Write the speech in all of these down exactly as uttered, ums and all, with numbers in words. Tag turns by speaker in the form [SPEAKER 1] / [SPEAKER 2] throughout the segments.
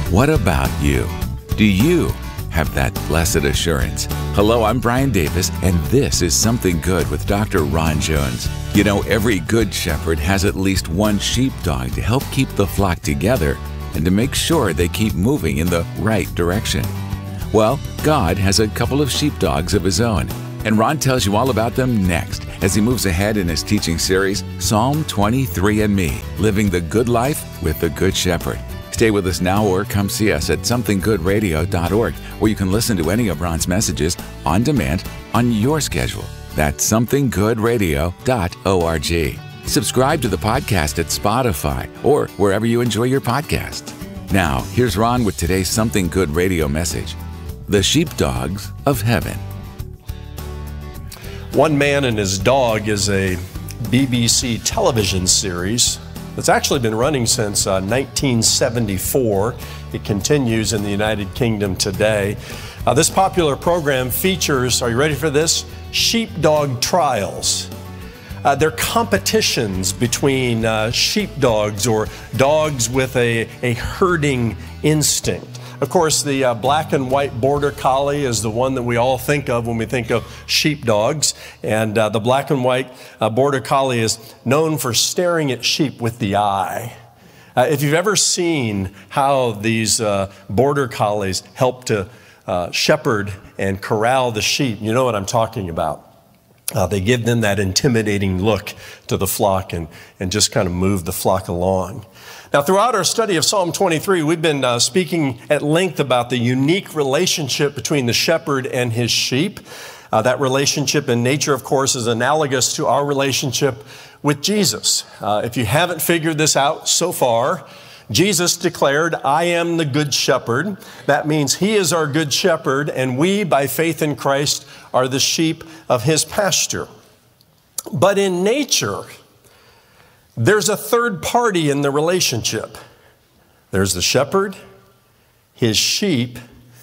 [SPEAKER 1] What about you? Do you have that blessed assurance? Hello, I'm Brian Davis, and this is Something Good with Doctor Ron Jones. You know, every good shepherd has at least one sheepdog to help keep the flock together and to make sure they keep moving in the right direction. Well, God has a couple of sheepdogs of his own, and Ron tells you all about them next as he moves ahead in his teaching series, Psalm twenty-three and Me, Living the Good Life with the Good Shepherd. Stay with us now or come see us at something good radio dot org, where you can listen to any of Ron's messages on demand on your schedule. That's something good radio dot org. Subscribe to the podcast at Spotify or wherever you enjoy your podcast. Now, here's Ron with today's Something Good radio message, The Sheepdogs of Heaven.
[SPEAKER 2] One Man and His Dog is a B B C television series that's actually been running since uh, nineteen seventy-four. It continues in the United Kingdom today. Uh, this popular program features, are you ready for this? Sheepdog trials. Uh, they're competitions between uh, sheepdogs or dogs with a, a herding instinct. Of course, the uh, black and white border collie is the one that we all think of when we think of sheepdogs. And uh, the black and white uh, border collie is known for staring at sheep with the eye. Uh, if you've ever seen how these uh, border collies help to uh, shepherd and corral the sheep, you know what I'm talking about. Uh, they give them that intimidating look to the flock and, and just kind of move the flock along. Now, throughout our study of Psalm twenty-three, we've been uh, speaking at length about the unique relationship between the shepherd and his sheep. Uh, that relationship in nature, of course, is analogous to our relationship with Jesus. Uh, if you haven't figured this out so far, Jesus declared, I am the good shepherd. That means he is our good shepherd, and we, by faith in Christ, are the sheep of his pasture. But in nature, there's a third party in the relationship. There's the shepherd, his sheep,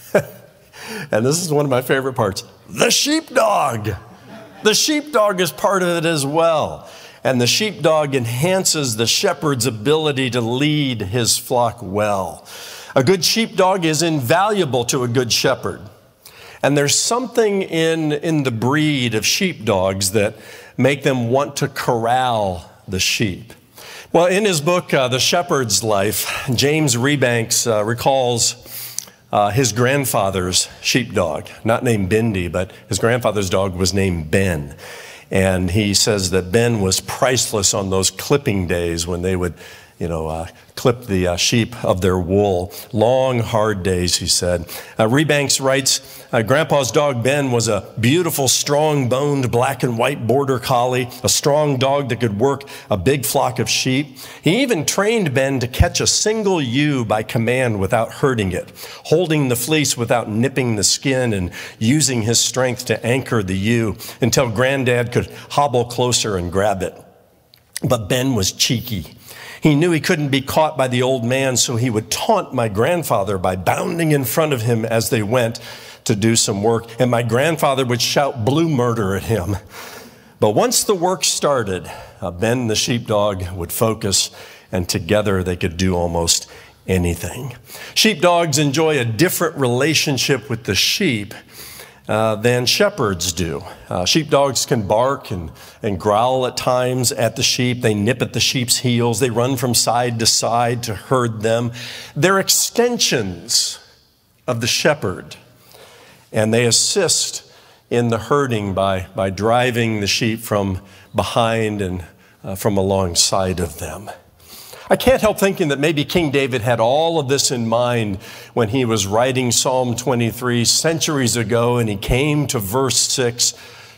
[SPEAKER 2] and this is one of my favorite parts, the sheepdog. The sheepdog is part of it as well. And the sheepdog enhances the shepherd's ability to lead his flock well. A good sheepdog is invaluable to a good shepherd. And there's something in, in the breed of sheepdogs that make them want to corral the sheep. Well, in his book, uh, The Shepherd's Life, James Rebanks uh, recalls uh, his grandfather's sheepdog, not named Bindi, but his grandfather's dog was named Ben. And he says that Ben was priceless on those clipping days when they would, you know, uh, clip the uh, sheep of their wool. Long, hard days, he said. Uh, Rebanks writes, uh, Grandpa's dog Ben was a beautiful, strong-boned black and white border collie, a strong dog that could work a big flock of sheep. He even trained Ben to catch a single ewe by command without hurting it, holding the fleece without nipping the skin, and using his strength to anchor the ewe until Granddad could hobble closer and grab it. But Ben was cheeky. He knew he couldn't be caught by the old man, so he would taunt my grandfather by bounding in front of him as they went to do some work, and my grandfather would shout blue murder at him. But once the work started, uh, Ben the sheepdog would focus, and together they could do almost anything. Sheepdogs enjoy a different relationship with the sheep Uh, than shepherds do. Uh, sheepdogs can bark and, and growl at times at the sheep. They nip at the sheep's heels. They run from side to side to herd them. They're extensions of the shepherd, and they assist in the herding by, by driving the sheep from behind and uh, from alongside of them. I can't help thinking that maybe King David had all of this in mind when he was writing Psalm twenty-three centuries ago, and he came to verse six,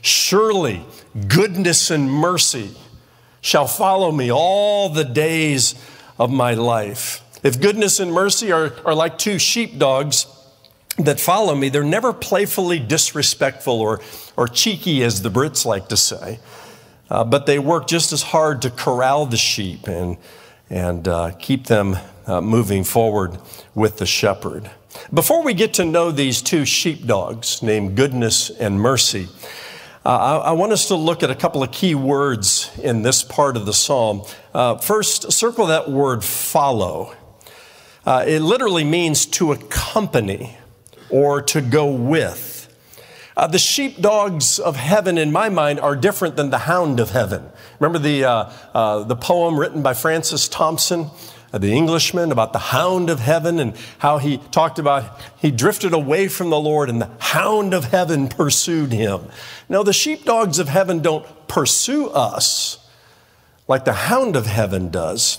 [SPEAKER 2] surely goodness and mercy shall follow me all the days of my life. If goodness and mercy are, are like two sheepdogs that follow me, they're never playfully disrespectful or, or cheeky, as the Brits like to say, uh, but they work just as hard to corral the sheep and and uh, keep them uh, moving forward with the shepherd. Before we get to know these two sheepdogs named Goodness and Mercy, uh, I, I want us to look at a couple of key words in this part of the psalm. Uh, first, circle that word follow. Uh, it literally means to accompany or to go with. Uh, the sheepdogs of heaven, in my mind, are different than the hound of heaven. Remember the, uh, uh, the poem written by Francis Thompson, uh, the Englishman, about the hound of heaven and how he talked about he drifted away from the Lord and the hound of heaven pursued him. No, the sheepdogs of heaven don't pursue us like the hound of heaven does.